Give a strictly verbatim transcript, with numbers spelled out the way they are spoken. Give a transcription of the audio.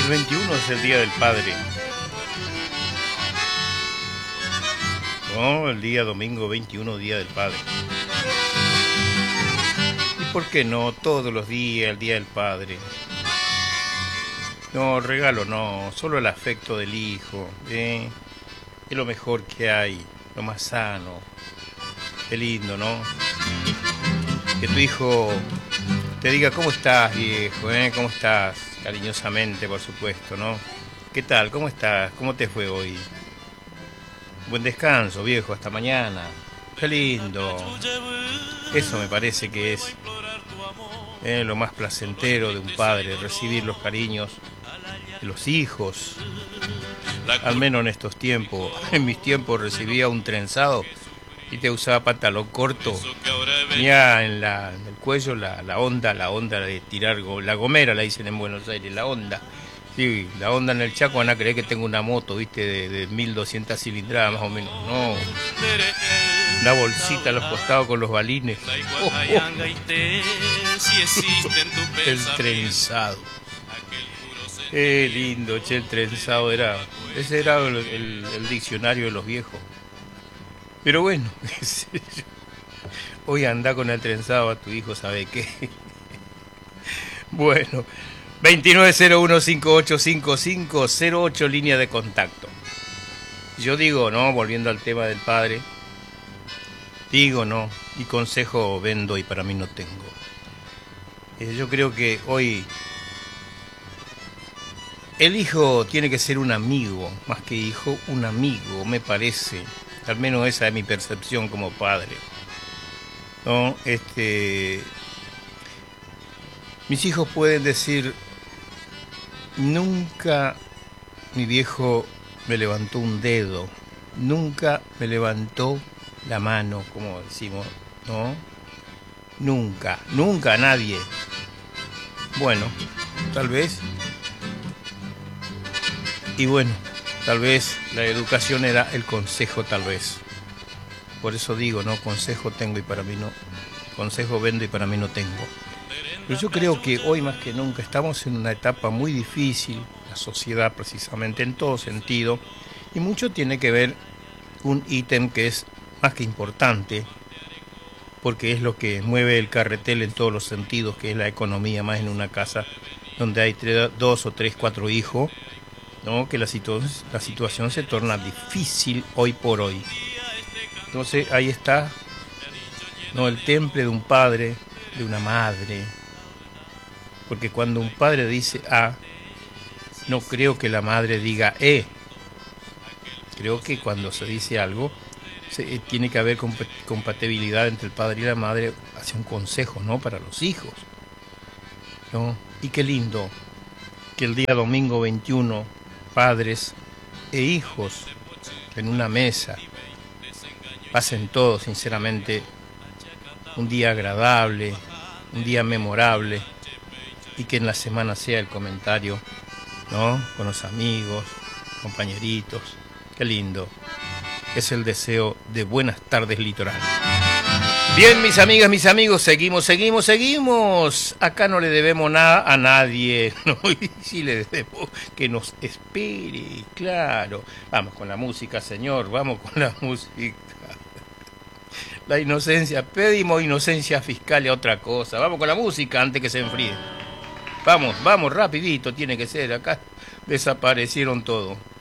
El veintiuno es el Día del Padre. No, el día domingo veintiuno, Día del Padre. ¿Y por qué no todos los días el Día del Padre? No, regalo no, solo el afecto del hijo, ¿eh? Es lo mejor que hay, lo más sano. Qué lindo, ¿no? Que tu hijo te diga, ¿cómo estás, viejo? ¿Eh? ¿Cómo estás? Cariñosamente, por supuesto, ¿no? ¿Qué tal? ¿Cómo estás? ¿Cómo te fue hoy? Buen descanso, viejo, hasta mañana. Qué lindo. Eso me parece que es eh, lo más placentero de un padre, recibir los cariños de los hijos. Al menos en estos tiempos. En mis tiempos recibía un trenzado y te usaba pantalón corto. Tenía en, la, en el cuello la, la onda, la onda de tirar, la gomera la dicen en Buenos Aires, la onda. Sí, la onda en el Chaco van a creer que tengo una moto, viste, de, de mil doscientas cilindradas más o menos. No, una bolsita a los costados con los balines. Oh, oh. El trenzado. Qué lindo, che, el trenzado era. Ese era el, el, el diccionario de los viejos. Pero bueno, hoy anda con el trenzado a tu hijo, ¿sabe qué? Bueno, veintinueve cero uno cincuenta y ocho cincuenta y cinco cero ocho, línea de contacto. Yo digo, no, volviendo al tema del padre, digo, no, y consejo vendo y para mí no tengo. Eh, yo creo que hoy el hijo tiene que ser un amigo, más que hijo, un amigo, me parece. Al menos esa es mi percepción como padre. ¿No? Este, mis hijos pueden decir, nunca mi viejo me levantó un dedo, nunca me levantó la mano, como decimos, ¿no? Nunca, nunca nadie. Bueno, tal vez. Y bueno, tal vez la educación era el consejo, tal vez. Por eso digo, no, consejo tengo y para mí no. Consejo vendo y para mí no tengo. Pero yo creo que hoy más que nunca estamos en una etapa muy difícil, la sociedad precisamente en todo sentido, y mucho tiene que ver un ítem que es más que importante, porque es lo que mueve el carretel en todos los sentidos, que es la economía, más en una casa donde hay tres, dos o tres, cuatro hijos, ¿no? Que la, situ la situación se torna difícil hoy por hoy. Entonces ahí está, ¿no? El temple de un padre, de una madre, porque cuando un padre dice A, no creo que la madre diga E. Creo que cuando se dice algo, se, tiene que haber comp compatibilidad entre el padre y la madre hacia un consejo, ¿no? Para los hijos, ¿no? Y qué lindo que el día domingo veintiuno, padres e hijos en una mesa pasen todos, sinceramente, un día agradable, un día memorable, y que en la semana sea el comentario, ¿no? Con los amigos, compañeritos. Qué lindo. Es el deseo de buenas tardes, Litoral. Bien, mis amigas, mis amigos, seguimos, seguimos, seguimos. Acá no le debemos nada a nadie, ¿no? Y sí le debemos que nos espere, claro. Vamos con la música, señor, vamos con la música. La inocencia, pedimos inocencia fiscal y otra cosa. Vamos con la música antes que se enfríe. Vamos, vamos, rapidito, tiene que ser. Acá desaparecieron todo.